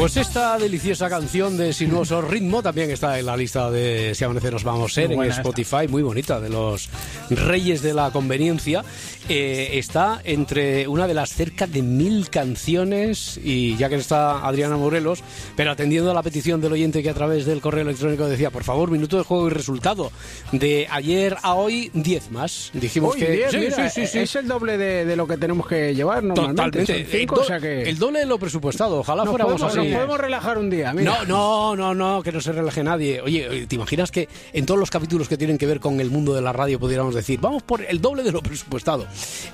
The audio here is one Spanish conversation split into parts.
Pues esta deliciosa canción de Sinuoso Ritmo también está en la lista de Si Amanece Nos Vamos a Ser en Spotify, muy bonita, de los Reyes de la Conveniencia. Está entre una de las cerca de 1000 canciones, y ya que está Adriana Morelos, pero atendiendo a la petición del oyente que a través del correo electrónico decía, por favor, minuto de juego y resultado. De ayer a hoy, 10 más. Dijimos que 10, sí. Es el doble de lo que tenemos que llevar normalmente. Totalmente. 5, o sea que... El doble de lo presupuestado. Ojalá fuéramos así. Nos podemos relajar un día. Mira. No, que no se relaje nadie. Oye, ¿te imaginas que en todos los capítulos que tienen que ver con el mundo de la radio pudiéramos decir, vamos por el doble de lo presupuestado?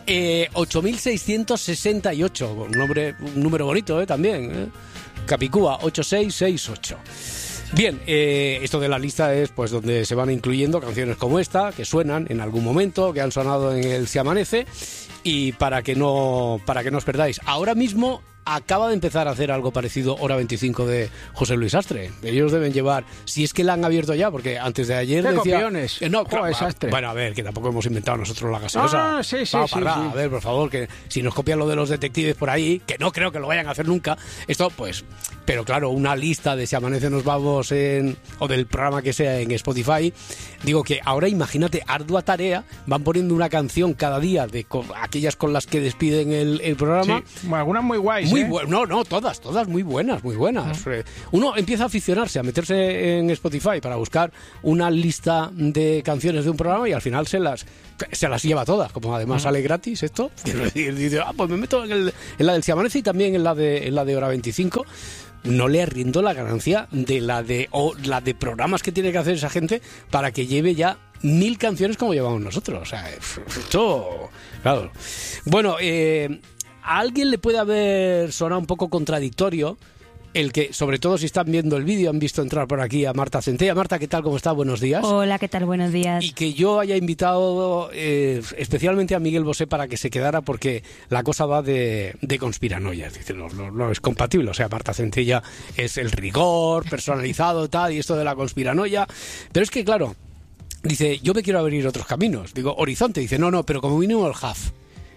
8.668, un número bonito, también. Capicúa, 8668. Bien, esto de la lista es pues donde se van incluyendo canciones como esta, que suenan en algún momento, que han sonado en el Si Amanece, y para que no os perdáis. Ahora mismo acaba de empezar a hacer algo parecido Hora 25 de José Luis Astre. Ellos deben llevar, si es que la han abierto ya, porque antes de ayer decía... copiones. Astre. Bueno, a ver, que tampoco hemos inventado nosotros la gaseosa. Sí. A ver, por favor, que si nos copian lo de los detectives por ahí, que no creo que lo vayan a hacer nunca, esto pues... Pero claro, una lista de Si Amanece Nos Vamos o del programa que sea en Spotify, digo que ahora imagínate, ardua tarea, van poniendo una canción cada día de aquellas con las que despiden el programa. Sí, algunas muy guays. Todas muy buenas. Uno empieza a aficionarse, a meterse en Spotify para buscar una lista de canciones de un programa y al final se las lleva todas, como además sale gratis esto. Y dice, pues me meto en la del Si Amanece y también en la de Hora 25. No le arriendo la ganancia de la de programas que tiene que hacer esa gente para que lleve ya 1000 canciones como llevamos nosotros. O sea, esto, claro. Bueno, a alguien le puede haber sonado un poco contradictorio el que, sobre todo si están viendo el vídeo, han visto entrar por aquí a Marta Centella. Marta, ¿qué tal? ¿Cómo está? Buenos días. Hola, ¿qué tal? Buenos días. Y que yo haya invitado especialmente a Miguel Bosé para que se quedara, porque la cosa va de conspiranoia. Dice, no es compatible. O sea, Marta Centella es el rigor personalizado, tal, y esto de la conspiranoia. Pero es que, claro, dice, yo me quiero abrir otros caminos. Digo, horizonte. Dice, no, pero como mínimo el HAF.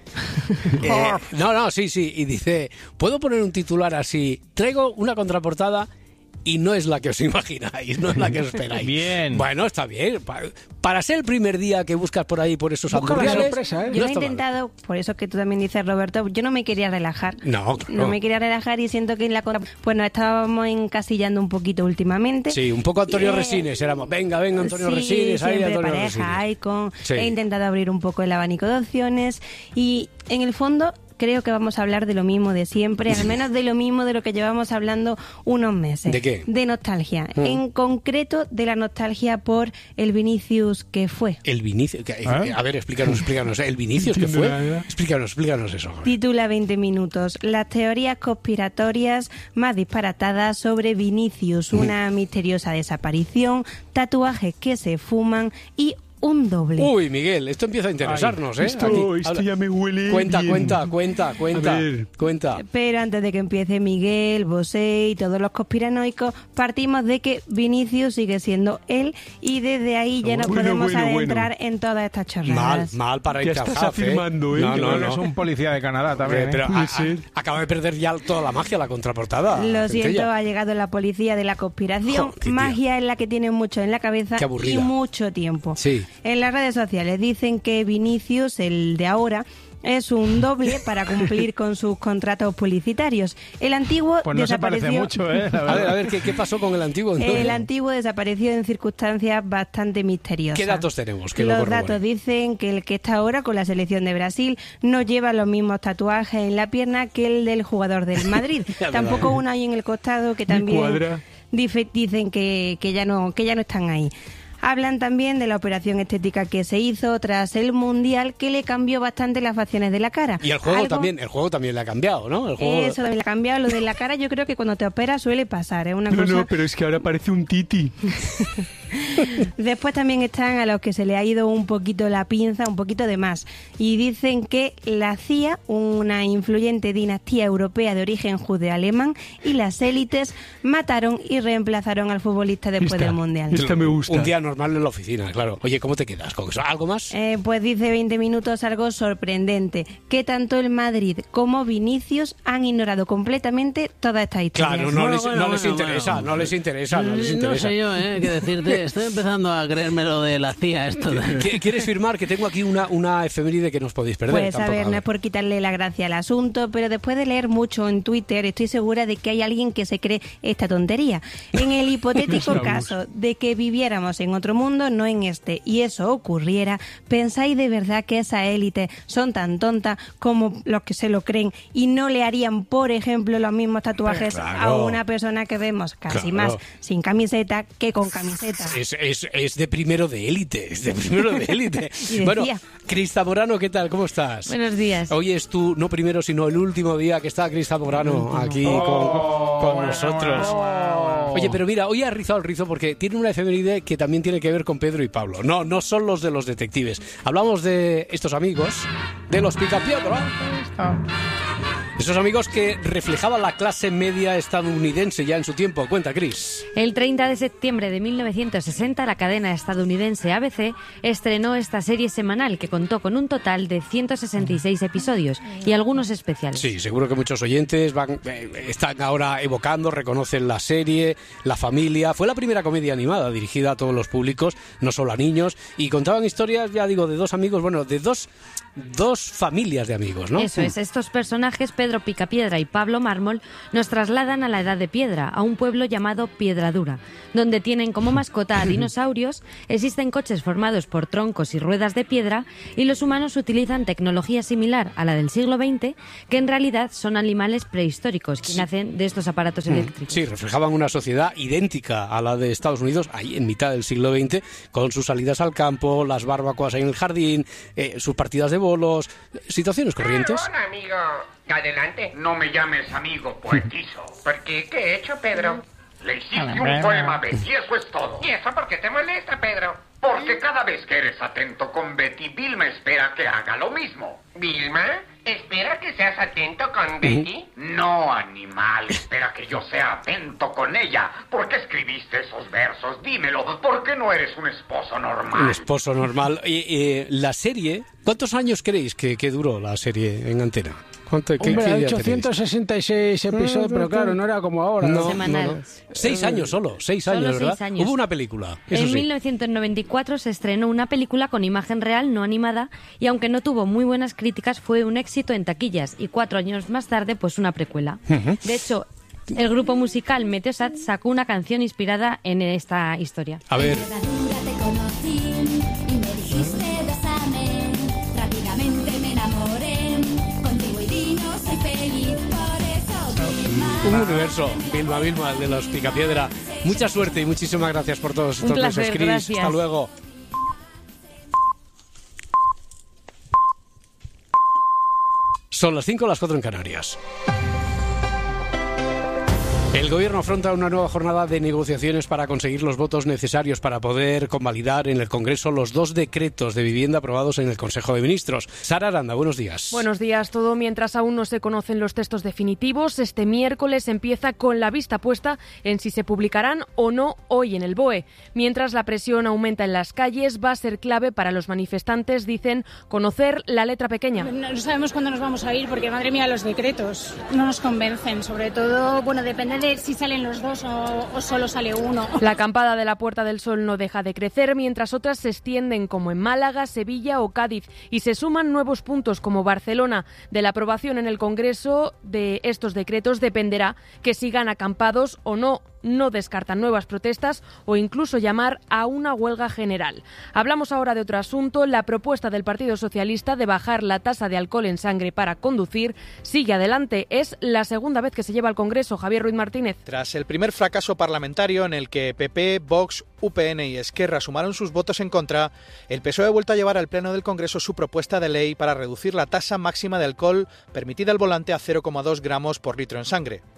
Sí. Y dice, ¿puedo poner un titular así? Traigo una contraportada y no es la que os imagináis, no es la que os esperáis. Bien. Bueno, está bien. Para ser el primer día que buscas por ahí, por esos andurriales... sorpresa, Yo he intentado, por eso que tú también dices, Roberto, yo no me quería relajar. No me quería relajar y siento que en la... Pues nos estábamos encasillando un poquito últimamente. Sí, un poco Antonio Resines. Éramos, venga, Antonio Resines. Siempre Antonio pareja, Icon. Sí. He intentado abrir un poco el abanico de opciones y en el fondo... Creo que vamos a hablar de lo mismo de siempre, al menos de lo mismo de lo que llevamos hablando unos meses. ¿De qué? De nostalgia. En concreto, de la nostalgia por el Vinicius que fue. ¿El Vinicius? A ver, explícanos. ¿El Vinicius que fue? Explícanos eso. Titula 20 minutos. Las teorías conspiratorias más disparatadas sobre Vinicius. Una misteriosa desaparición, tatuajes que se fuman y un doble. Uy, Miguel, esto empieza a interesarnos, Esto ya me huele Cuenta. Pero antes de que empiece Miguel, Bosé y todos los conspiranoicos, partimos de que Vinicius sigue siendo él y desde ahí ya nos podemos adentrar en todas estas chorradas. Mal para ir al estás afirmando, No. Es un policía de Canadá también. Pero acaba de perder ya toda la magia, la contraportada. Lo siento, ha llegado la policía de la conspiración. Magia es la que tienen mucho en la cabeza y mucho tiempo. Sí. En las redes sociales dicen que Vinicius, el de ahora, es un doble para cumplir con sus contratos publicitarios. El antiguo pues no desapareció... se parece mucho, A ver, ¿qué pasó con el antiguo? El antiguo desapareció en circunstancias bastante misteriosas. ¿Qué datos tenemos? Los datos dicen que el que está ahora con la selección de Brasil no lleva los mismos tatuajes en la pierna que el del jugador del Madrid. Tampoco uno ahí en el costado que también dicen que ya no están ahí. Hablan también de la operación estética que se hizo tras el Mundial, que le cambió bastante las facciones de la cara. Y el juego también le ha cambiado, ¿no? Eso también le ha cambiado. Lo de la cara yo creo que cuando te operas suele pasar, ¿eh? No, pero es que ahora parece un titi. Después también están a los que se le ha ido un poquito la pinza, un poquito de más. Y dicen que la CIA, una influyente dinastía europea de origen judeo-alemán, y las élites mataron y reemplazaron al futbolista después del Mundial. Esta me gusta. Un día nos normal en la oficina, claro. Oye, ¿cómo te quedas? ¿Con eso? ¿Algo más? Pues dice 20 minutos algo sorprendente, que tanto el Madrid como Vinicius han ignorado completamente toda esta historia. Claro, no les interesa. No sé yo, qué decirte. Estoy empezando a creerme lo de la CIA esto. ¿Quieres firmar? Que tengo aquí una efeméride que no os podéis perder. Pues a ver, no es por quitarle la gracia al asunto, pero después de leer mucho en Twitter, estoy segura de que hay alguien que se cree esta tontería. En el hipotético caso de que viviéramos en otro mundo, no en este, y eso ocurriera, ¿pensáis de verdad que esas élites son tan tontas como los que se lo creen y no le harían, por ejemplo, los mismos tatuajes a una persona que vemos casi más sin camiseta que con camiseta? Es de primero de élite, Bueno, Cris Zamorano, ¿qué tal? ¿Cómo estás? Buenos días. Hoy es tu, no primero, sino el último día que está Cris Zamorano aquí con nosotros. Oye, pero mira, hoy ha rizado el rizo porque tiene una efeméride que también tiene que ver con Pedro y Pablo. No son los de los detectives. Hablamos de estos amigos, de los Picapiedra. Esos amigos que reflejaban la clase media estadounidense ya en su tiempo. Cuenta, Cris. El 30 de septiembre de 1960, la cadena estadounidense ABC estrenó esta serie semanal que contó con un total de 166 episodios y algunos especiales. Sí, seguro que muchos oyentes están ahora evocando, reconocen la serie, la familia. Fue la primera comedia animada dirigida a todos los públicos, no solo a niños, y contaban historias, ya digo, de dos amigos, bueno, de dos familias de amigos, ¿no? Eso es, estos personajes, Pedro Picapiedra y Pablo Mármol, nos trasladan a la Edad de Piedra, a un pueblo llamado Piedradura, donde tienen como mascota a dinosaurios, existen coches formados por troncos y ruedas de piedra, y los humanos utilizan tecnología similar a la del siglo XX, que en realidad son animales prehistóricos que nacen de estos aparatos eléctricos. Sí, reflejaban una sociedad idéntica a la de Estados Unidos, ahí en mitad del siglo XX, con sus salidas al campo, las barbacoas ahí en el jardín, sus partidas de bolos, situaciones corrientes. Hola, amigo. Adelante. No me llames amigo, poetizo. ¿Por qué? ¿Qué he hecho, Pedro? Le hiciste un poema a Betty, eso es todo. ¿Y eso por qué te molesta, Pedro? Porque cada vez que eres atento con Betty, Vilma espera que haga lo mismo. ¿Vilma? ¿Espera que seas atento con Betty? No, animal, espera que yo sea atento con ella. ¿Por qué escribiste esos versos? Dímelo, ¿por qué no eres un esposo normal? Un esposo normal. La serie, ¿cuántos años creéis que duró la serie en antena? Hombre, ha hecho 166 episodios, pero claro, no era como ahora. Semanal. 6 años solo, 6 años, Solo ¿verdad? 6 años. Hubo una película, eso En sí. 1994 se estrenó una película con imagen real, no animada, y aunque no tuvo muy buenas críticas, fue un éxito en taquillas, y 4 años más tarde, pues una precuela. De hecho, el grupo musical Meteosat sacó una canción inspirada en esta historia. A ver. Te conocí y me dijiste bésame, rápidamente me enamoré, contigo y vino soy feliz, por eso Vilma. Un universo, Vilma, el de los Picapiedra. Mucha suerte y muchísimas gracias por todos estos besos, Cris. Gracias. Hasta luego. Son las 5, las 4 en Canarias. El Gobierno afronta una nueva jornada de negociaciones para conseguir los votos necesarios para poder convalidar en el Congreso los 2 decretos de vivienda aprobados en el Consejo de Ministros. Sara Aranda, buenos días. Buenos días. Todo mientras aún no se conocen los textos definitivos. Este miércoles empieza con la vista puesta en si se publicarán o no hoy en el BOE. Mientras la presión aumenta en las calles, va a ser clave para los manifestantes, dicen, conocer la letra pequeña. No sabemos cuándo nos vamos a ir porque, madre mía, los decretos no nos convencen. Sobre todo, bueno, depende de si salen los dos o solo sale uno. La acampada de la Puerta del Sol no deja de crecer, mientras otras se extienden como en Málaga, Sevilla o Cádiz, y se suman nuevos puntos como Barcelona. De la aprobación en el Congreso de estos decretos dependerá que sigan acampados o no. No descartan nuevas protestas o incluso llamar a una huelga general. Hablamos ahora de otro asunto. La propuesta del Partido Socialista de bajar la tasa de alcohol en sangre para conducir sigue adelante. Es la segunda vez que se lleva al Congreso. Javier Ruiz Martínez. Tras el primer fracaso parlamentario en el que PP, Vox, UPN y Esquerra sumaron sus votos en contra, el PSOE ha vuelto a llevar al Pleno del Congreso su propuesta de ley para reducir la tasa máxima de alcohol permitida al volante a 0,2 gramos por litro en sangre.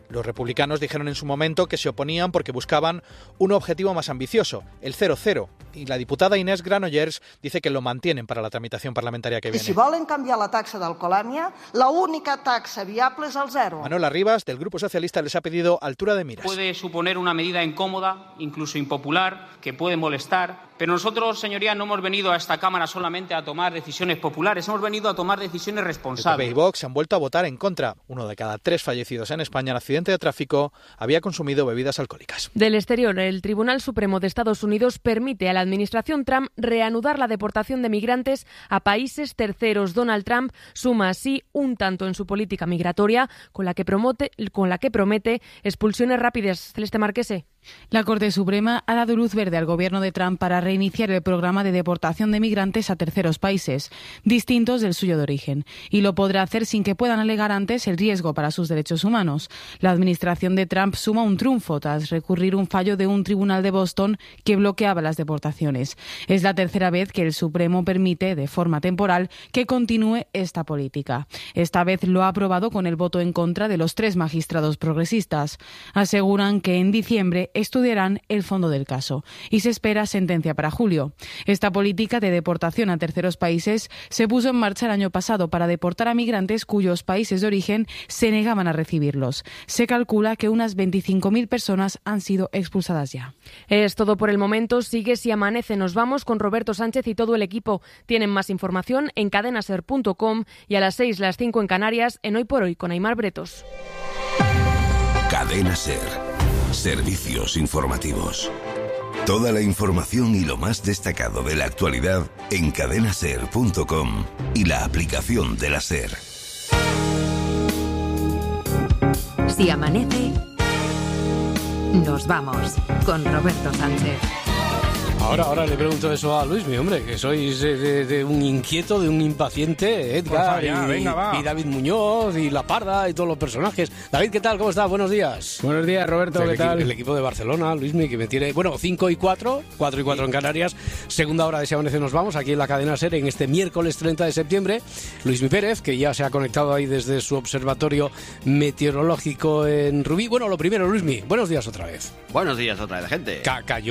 Los republicanos dijeron en su momento que se oponían porque buscaban un objetivo más ambicioso, el 0,0, y la diputada Inés Granollers dice que lo mantienen para la tramitación parlamentaria que viene. Si volen canviar la taxa d'alcoholèmia, la única taxa viable es el 0. Manuela Rivas, del Grupo Socialista, les ha pedido altura de miras. Puede suponer una medida incómoda, incluso impopular, que puede molestar, pero nosotros, señorías, no hemos venido a esta Cámara solamente a tomar decisiones populares, hemos venido a tomar decisiones responsables. El PP y Vox han vuelto a votar en contra. 1 de cada 3 fallecidos en España en accidente de tráfico había consumido bebidas alcohólicas. Del exterior, el Tribunal Supremo de Estados Unidos permite a la administración Trump reanudar la deportación de migrantes a países terceros. Donald Trump suma así un tanto en su política migratoria con la que promete expulsiones rápidas. Celeste Marquese. La Corte Suprema ha dado luz verde al gobierno de Trump para reiniciar el programa de deportación de migrantes a terceros países, distintos del suyo de origen, y lo podrá hacer sin que puedan alegar antes el riesgo para sus derechos humanos. La administración de Trump suma un triunfo tras recurrir un fallo de un tribunal de Boston que bloqueaba las deportaciones. Es la tercera vez que el Supremo permite, de forma temporal, que continúe esta política. Esta vez lo ha aprobado con el voto en contra de los 3 magistrados progresistas. Aseguran que en diciembre estudiarán el fondo del caso y se espera sentencia para julio. Esta política de deportación a terceros países se puso en marcha el año pasado para deportar a migrantes cuyos países de origen se negaban a recibirlos. Se calcula que unas 25.000 personas han sido expulsadas ya. Es todo por el momento. Sigue Si Amanece. Nos vamos con Roberto Sánchez y todo el equipo. Tienen más información en cadenaser.com y a las 6, las 5 en Canarias, en Hoy por Hoy con Aimar Bretos. Cadena Ser. Servicios informativos. Toda la información y lo más destacado de la actualidad en cadenaser.com y la aplicación de la SER. Si amanece, nos vamos con Roberto Sánchez. Ahora le pregunto eso a Luis, mi hombre, que sois de un inquieto, de un impaciente, Edgar y David Muñoz y La Parda y todos los personajes. David, ¿qué tal? ¿Cómo estás? Buenos días. Buenos días, Roberto, ¿qué tal? El equipo de Barcelona, Luismi, que me tiene, 5 y 4 y 4 en Canarias, segunda hora de Si Amanece nos vamos, aquí en la cadena SER, en este miércoles 30 de septiembre. Luismi Pérez, que ya se ha conectado ahí desde su observatorio meteorológico en Rubí. Bueno, lo primero, Luismi, buenos días otra vez. Buenos días otra vez, gente. Cayó